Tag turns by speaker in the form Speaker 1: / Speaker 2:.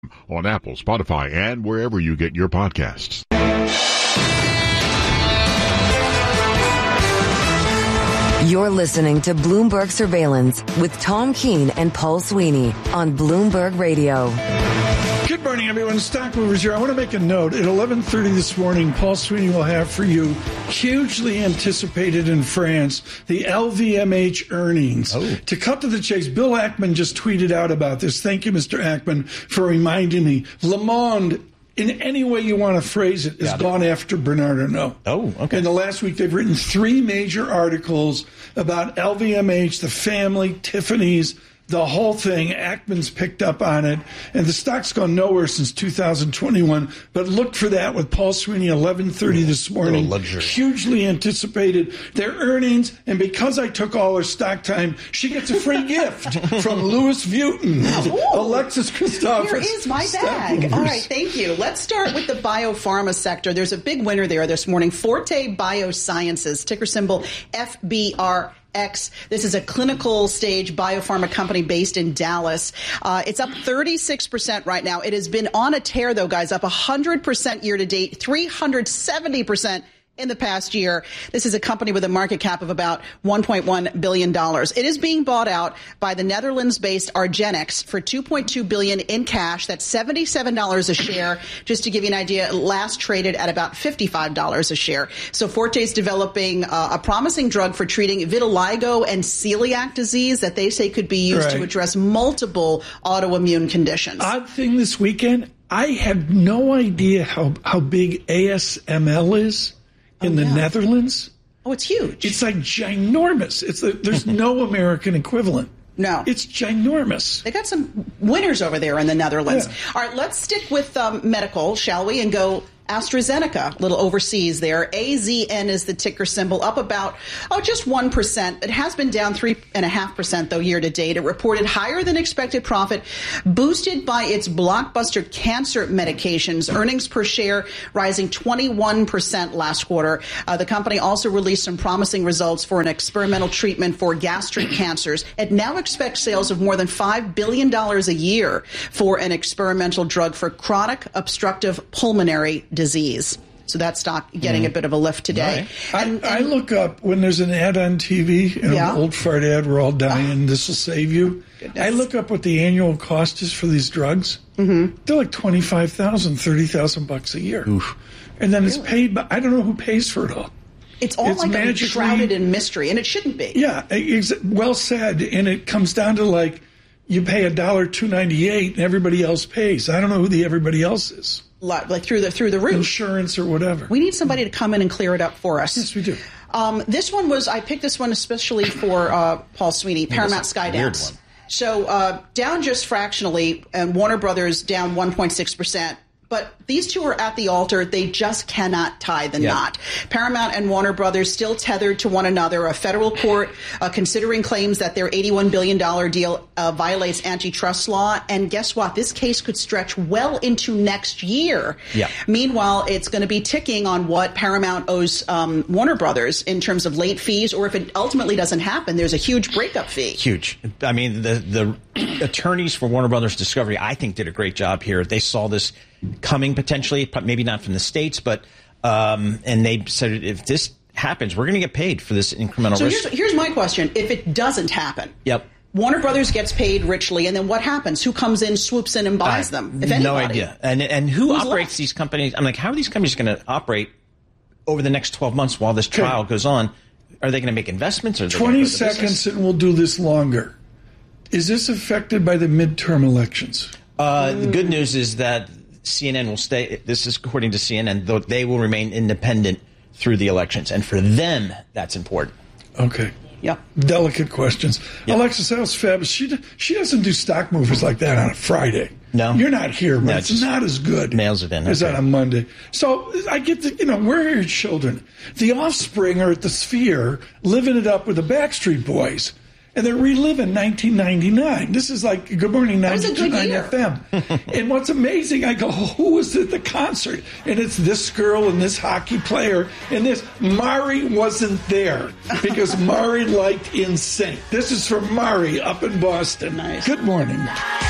Speaker 1: on Apple, Spotify, and wherever you get your podcasts.
Speaker 2: You're listening to Bloomberg Surveillance with Tom Keene and Paul Sweeney on Bloomberg Radio.
Speaker 3: Good morning, everyone. Stock Movers here. I want to make a note. At 11:30 this morning, Paul Sweeney will have for you, hugely anticipated in France, the LVMH earnings. To cut to the chase, Bill Ackman just tweeted out about this. Thank you, Mr. Ackman, for reminding me. Le Monde, in any way you want to phrase it, has gone after Bernard Arnault.
Speaker 4: Oh, okay.
Speaker 3: In the last week, they've written 3 major articles about LVMH, the family, Tiffany's, the whole thing. Ackman's picked up on it, and the stock's gone nowhere since 2021. But look for that with Paul Sweeney, 11:30 this morning. Hugely anticipated their earnings, and because I took all her stock time, she gets a free gift from Louis Vuitton. Alexis Christopher.
Speaker 5: Here is my bag. All right, thank you. Let's start with the biopharma sector. There's a big winner there this morning. Forte Biosciences, ticker symbol FBR. This is a clinical stage biopharma company based in Dallas. It's up 36% right now. It has been on a tear, though, guys, up 100% year to date, 370% in the past year. This is a company with a market cap of about $1.1 billion. It is being bought out by the Netherlands-based argenx for $2.2 billion in cash. That's $77 a share. Just to give you an idea, last traded at about $55 a share. So Forte is developing a promising drug for treating vitiligo and celiac disease that they say could be used to address multiple autoimmune conditions.
Speaker 3: Odd thing this weekend, I had no idea how big ASML is in the Netherlands.
Speaker 5: Oh, it's huge.
Speaker 3: It's like ginormous. There's no American equivalent.
Speaker 5: No.
Speaker 3: It's ginormous.
Speaker 5: They got some winners over there in the Netherlands. Yeah. All right, let's stick with medical, shall we, and go AstraZeneca, a little overseas there. AZN is the ticker symbol, up about, just 1%. It has been down 3.5%, though, year to date. It reported higher than expected profit, boosted by its blockbuster cancer medications. Earnings per share rising 21% last quarter. The company also released some promising results for an experimental treatment for gastric cancers. It now expects sales of more than $5 billion a year for an experimental drug for chronic obstructive pulmonary disease. So that stock getting a bit of a lift today.
Speaker 3: Right. I look up when there's an ad on TV, an old fart ad, we're all dying, this will save you. Goodness. I look up what the annual cost is for these drugs. Mm-hmm. They're like $25,000, $30,000 a year. Oof. And then it's paid by, I don't know who pays for it all.
Speaker 5: It's all like shrouded in mystery, and it shouldn't be.
Speaker 3: Yeah, well said. And it comes down to like, you pay $2.98 and everybody else pays. I don't know who the everybody else is.
Speaker 5: Like through the roof.
Speaker 3: Insurance or whatever.
Speaker 5: We need somebody to come in and clear it up for us.
Speaker 3: Yes, we do.
Speaker 5: This one I picked this one especially for Paul Sweeney, Paramount Skydance. So down just fractionally, and Warner Brothers down 1.6%. But these two are at the altar. They just cannot tie the knot. Paramount and Warner Brothers still tethered to one another. A federal court considering claims that their $81 billion deal violates antitrust law. And guess what? This case could stretch well into next year. Yeah. Meanwhile, it's going to be ticking on what Paramount owes Warner Brothers in terms of late fees, or if it ultimately doesn't happen, there's a huge breakup fee.
Speaker 4: Huge. I mean, the attorneys for Warner Brothers Discovery, I think, did a great job here. They saw this coming potentially, maybe not from the States, but and they said if this happens, we're going to get paid for this incremental risk.
Speaker 5: So here's my question. If it doesn't happen, Warner Brothers gets paid richly, and then what happens? Who comes in, swoops in, and buys them? If anybody.
Speaker 4: No idea. And who operates these companies? I'm like, how are these companies going to operate over the next 12 months while this trial goes on? Are they going to make investments? Or
Speaker 3: 20 seconds, and we'll do this longer. Is this affected by the midterm elections?
Speaker 4: The good news is that CNN will stay. This is according to CNN, though they will remain independent through the elections. And for them, that's important.
Speaker 3: Okay.
Speaker 5: Yeah.
Speaker 3: Delicate questions. Yep. Alexis, that was fabulous. She doesn't do stock movers like that on a Friday.
Speaker 4: No.
Speaker 3: You're not here, but it's not as good
Speaker 4: nails it in,
Speaker 3: as on a Monday. So I get where are your children? The Offspring are at the Sphere living it up with the Backstreet Boys. And they're reliving 1999. This is like Good Morning 92.9 FM. And what's amazing, I go, who was at the concert? And it's this girl and this hockey player and this. Mari wasn't there because Mari liked NSYNC. This is from Mari up in Boston.
Speaker 5: Nice.
Speaker 3: Good morning.